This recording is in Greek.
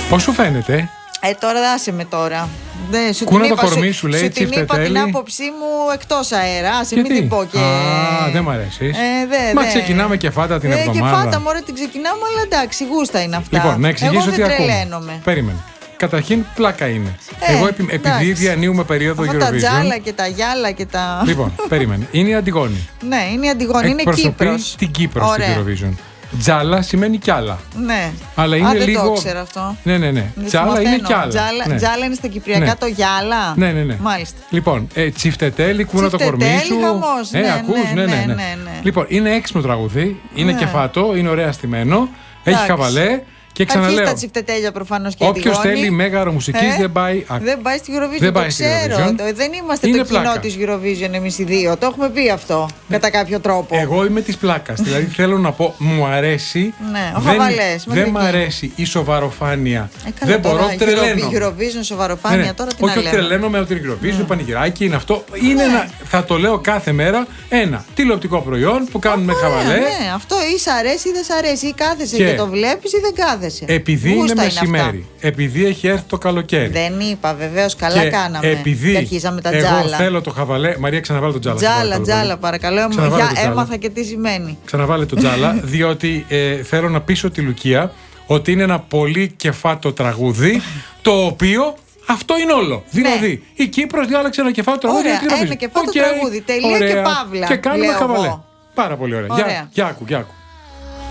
Πώς σου φαίνεται? Τώρα άσε με τώρα. Κούνα το κορμί σου, λέει, σου την είπα την άποψή μου εκτός αέρα. Άσε, μην την πω και. Δεν μ' αρέσει. Μα ξεκινάμε και φάτα την εβδομάδα. Και φάτα, μωρέ, την ξεκινάμε, αλλά εντάξει, γούστα είναι αυτά. Λοιπόν, να εξηγήσω τι ακούμε. Περίμενε. Καταρχήν, πλάκα είναι. Εγώ επειδή διανύουμε περίοδο Eurovision. Τα τζάλα και τα γυάλα και τα. Λοιπόν, περίμενε. Είναι η Αντιγόνη. Ναι, είναι η Αντιγόνη. Είναι Κύπρος. Την Κύπρο στο Eurovision. Τζάλα σημαίνει κι άλλα. Ναι. Αλλά είναι δεν λίγο. Το ξέρω αυτό. Ναι. Τζάλα είναι κι άλλα. Τζάλα είναι στα κυπριακά το γυάλα. Ναι. Μάλιστα. Λοιπόν, τσιφτετέλη, κούνα το κορμί σου. Ακούς, ναι. Λοιπόν, είναι έξυπνο τραγούδι. Είναι κεφάτο, είναι ωραία στημένο. Έχει χαβαλέ. Και ξαναλέω. Τα τσιφτετέλια προφανώς και όποιος θέλει μέγαρο μουσικής δεν πάει. Δεν πάει στη Eurovision. Το ξέρω. Δεν είμαστε το κοινό της Eurovision εμείς οι δύο. Το έχουμε πει αυτό κατά κάποιο τρόπο. Εγώ είμαι της πλάκας. Δηλαδή θέλω να πω, μου αρέσει. Ναι, ο χαβαλές. Δεν μου αρέσει η σοβαροφάνεια. Δεν μπορώ, τρελαίνω. Eurovision, σοβαροφάνεια τώρα τι να λέμε. Όχι, τρελαίνω με την Eurovision, πανηγυράκι είναι αυτό. Είναι ένα, θα το λέω κάθε μέρα, ένα τηλεοπτικό προϊόν που κάνουμε χαβαλέ. Ναι, αυτό ή σ' αρέσει ή δεν σ' αρέσει. Ή κάθεσαι και το βλέπεις ή δεν κάθεσαι. Επειδή είναι μεσημέρι, επειδή έχει έρθει το καλοκαίρι. Δεν είπα, βεβαίως, καλά και κάναμε. Επειδή αρχίσαμε τα τζάλα. Εγώ θέλω το χαβαλέ. Μαρία, ξαναβάλε το τζάλα. Τζάλα, παρακαλώ. Έμαθα και τι σημαίνει. Ξαναβάλε το τζάλα, διότι θέλω να πείσω τη Λουκία ότι είναι ένα πολύ κεφάτο τραγούδι, το οποίο. Αυτό είναι όλο. Δηλαδή, η Κύπρος διάλεξε ένα κεφάτο τραγούδι. Ωραία, ένα κεφάτο τραγούδι. Τελεία και παύλα. Και κάνουμε χαβαλέ. Πάρα πολύ ωραία. Για άκου.